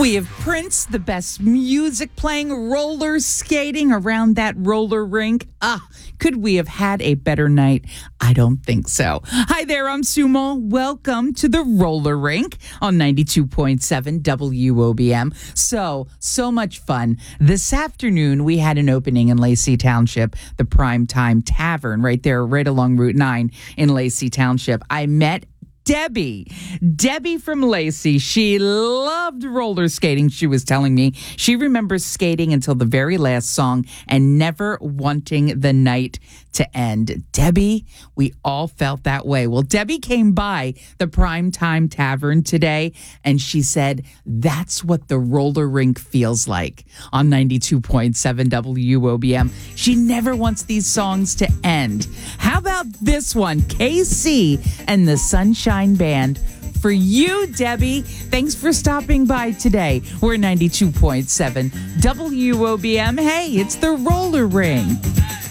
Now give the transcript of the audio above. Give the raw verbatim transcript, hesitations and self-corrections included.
We have Prince, the best music playing, roller skating around that roller rink. Ah, could we have had a better night? I don't think so. Hi there, I'm Sumo. Welcome to the roller rink on ninety-two point seven W O B M. So, so much fun. This afternoon, we had an opening in Lacey Township, the Primetime Tavern, right there, right along Route nine in Lacey Township. I met Debbie. Debbie from Lacey. She loved roller skating, she was telling me. She remembers skating until the very last song and never wanting the night to end. Debbie, we all felt that way. Well, Debbie came by the Primetime Tavern today, and she said that's what the roller rink feels like on ninety-two point seven W O B M. She never wants these songs to end. How about this one? K C and the Sunshine Band. For you, Debbie. Thanks for stopping by today. We're ninety-two point seven W O B M. Hey, it's the roller rink.